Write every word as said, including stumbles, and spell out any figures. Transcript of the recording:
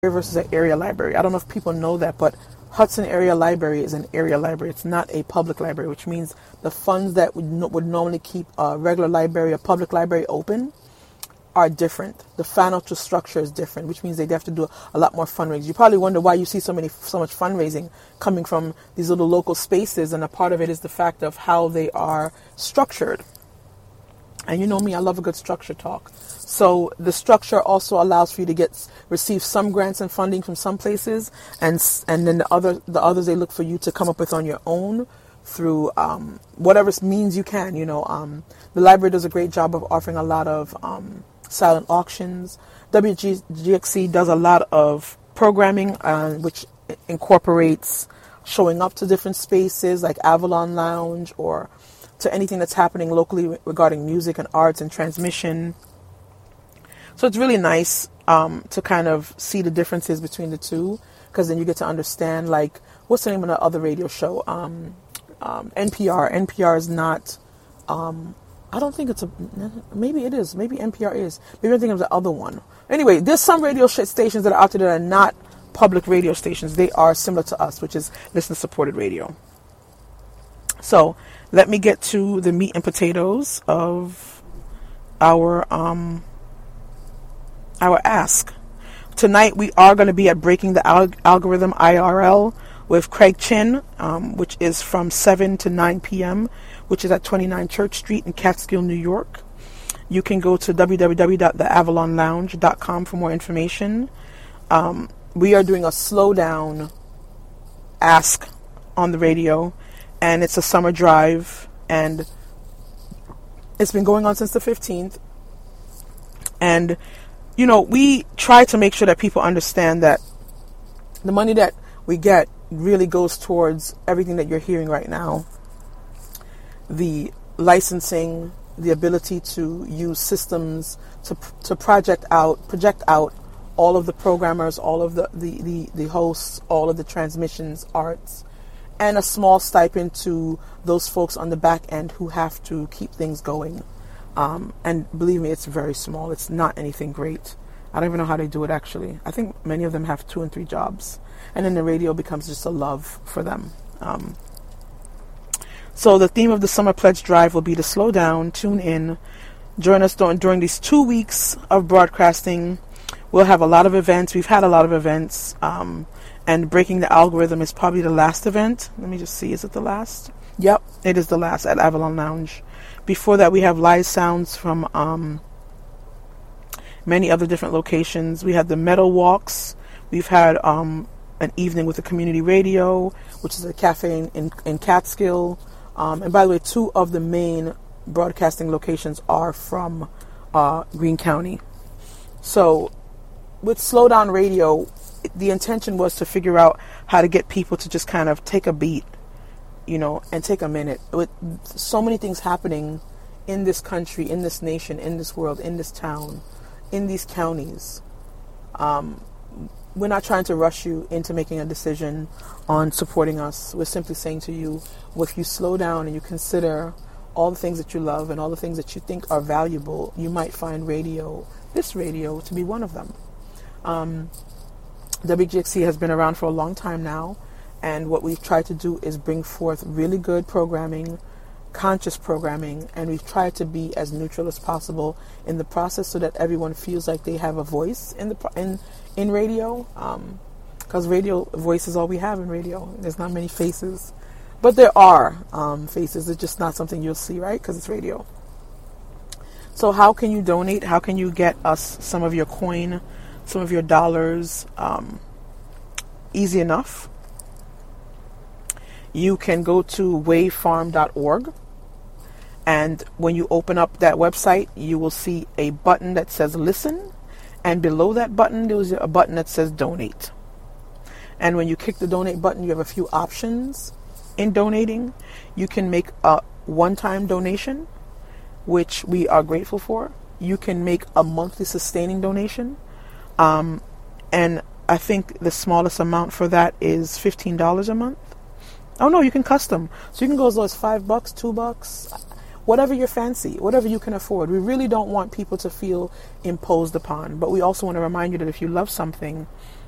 versus an area library. I don't know if people know that, but Hudson Area Library is an area library. It's not a public library, which means the funds that would, no, would normally keep a regular library, a public library open, are different. The financial structure is different, which means they have to do a lot more fundraising. You probably wonder why you see so many, so much fundraising coming from these little local spaces, and a part of it is the fact of how they are structured. And you know me, I love a good structure talk. So the structure also allows for you to get receive some grants and funding from some places, and and then the other the others they look for you to come up with on your own through um, whatever means you can. You know, um, the library does a great job of offering a lot of um, silent auctions. W G X C does a lot of programming, uh, which incorporates showing up to different spaces like Avalon Lounge, or to anything that's happening locally regarding music and arts and transmission. So it's really nice um, to kind of see the differences between the two, because then you get to understand, like, what's the name of the other radio show? Um, um, N P R. N P R is not, um, I don't think it's a, maybe it is. Maybe N P R is. Maybe I'm thinking of the other one. Anyway, there's some radio sh- stations that are out there that are not public radio stations. They are similar to us, which is listener-supported radio. So let me get to the meat and potatoes of our um, our ask. Tonight we are going to be at Breaking the Al- Algorithm I R L with Craig Chin, um, which is from seven to nine p.m., which is at twenty-nine Church Street in Catskill, New York. You can go to w w w dot the avalon lounge dot com for more information. Um, we are doing a slowdown ask on the radio, and it's a summer drive, and it's been going on since the fifteenth. And, you know, we try to make sure that people understand that the money that we get really goes towards everything that you're hearing right now. The licensing, the ability to use systems to to project out, project out all of the programmers, all of the, the, the, the hosts, all of the transmissions, arts, and a small stipend to those folks on the back end who have to keep things going. Um, and believe me, it's very small. It's not anything great. I don't even know how they do it, actually. I think many of them have two and three jobs. And then the radio becomes just a love for them. Um, so the theme of the Summer Pledge Drive will be to slow down, tune in, join us during, during these two weeks of broadcasting. We'll have a lot of events. We've had a lot of events. Um, and Breaking the Algorithm is probably the last event. Let me just see. Is it the last? Yep, it is the last at Avalon Lounge. Before that, we have live sounds from um, many other different locations. We had the Meadow Walks. We've had um, an evening with the community radio, which is a cafe in, in, in Catskill. Um, and by the way, two of the main broadcasting locations are from uh, Greene County. So with Slowdown Radio, the intention was to figure out how to get people to just kind of take a beat, you know, and take a minute. With so many things happening in this country, in this nation, in this world, in this town, in these counties, um, we're not trying to rush you into making a decision on supporting us. We're simply saying to you, well, if you slow down and you consider all the things that you love and all the things that you think are valuable, you might find radio, this radio, to be one of them. Um, W G X C has been around for a long time now, and what we've tried to do is bring forth really good programming, conscious programming, and we've tried to be as neutral as possible in the process so that everyone feels like they have a voice in the in in radio, because um, radio voice is all we have in radio. There's not many faces, but there are um, faces. It's just not something you'll see, right? Because it's radio. So how can you donate? How can you get us some of your coin, some of your dollars? Um, easy enough. You can go to wavefarm dot org, and when you open up that website, you will see a button that says listen, and below that button there's a button that says donate. And when you click the donate button, you have a few options in donating. You can make a one-time donation, which we are grateful for. You can make a monthly sustaining donation, um, and I think the smallest amount for that is fifteen dollars a month. Oh no, you can custom. So you can go as low as five bucks, two bucks, whatever your fancy, whatever you can afford. We really don't want people to feel imposed upon, but we also want to remind you that if you love something,